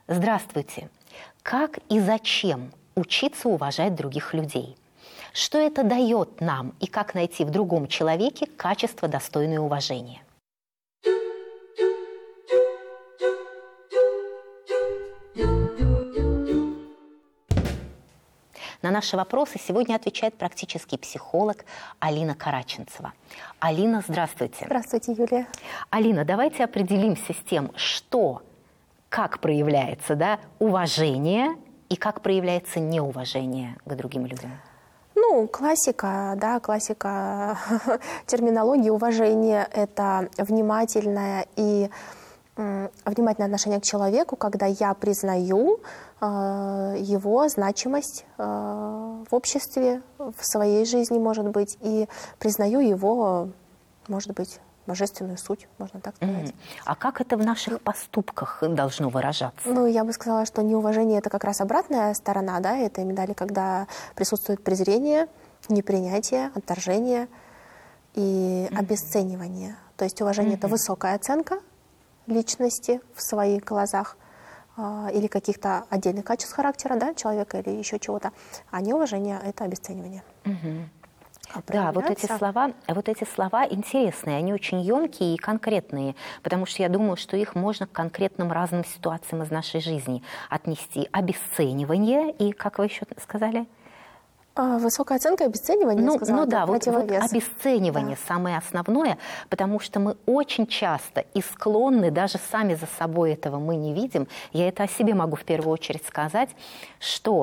Здравствуйте. Как и зачем учиться уважать других людей? Что это дает нам и как найти в другом человеке качество, достойное уважения? На наши вопросы сегодня отвечает практический психолог Алина Караченцева. Алина, здравствуйте. Здравствуйте, Юлия. Алина, давайте определимся с тем, как проявляется уважение и как проявляется неуважение к другим людям. Классика терминологии уважения – это внимательное отношение к человеку, когда я признаю его значимость в обществе, в своей жизни, может быть, и признаю его, может быть, божественную суть, можно так сказать. А как это в наших поступках должно выражаться? Я бы сказала, что неуважение – это как раз обратная сторона этой медали, когда присутствует презрение, непринятие, отторжение и обесценивание. То есть уважение – это высокая оценка личности в своих глазах или каких-то отдельных качеств характера человека или еще чего-то, а неуважение – это обесценивание. Да, вот эти слова интересные, они очень емкие и конкретные, потому что я думаю, что их можно к конкретным разным ситуациям из нашей жизни отнести. Обесценивание и, как вы еще сказали? Высокая оценка, обесценивание, обесценивание самое основное, потому что мы очень часто и склонны, даже сами за собой этого мы не видим, я это о себе могу в первую очередь сказать, что